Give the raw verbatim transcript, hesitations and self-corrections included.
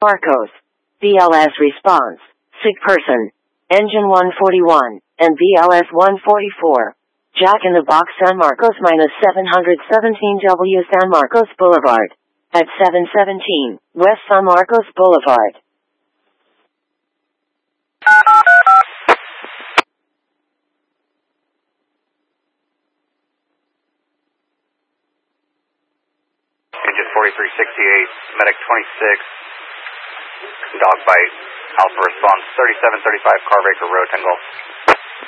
Marcos. B L S response. Sick person. Engine one forty-one, and B L S one forty-four. Jack in the Box San Marcos minus seven seventeen W San Marcos Boulevard. At seven seventeen, West San Marcos Boulevard. Engine forty-three sixty-eight, Medic twenty-six, dog bite, Alpha response thirty-seven thirty-five, Carbaker Road, ten Gulf.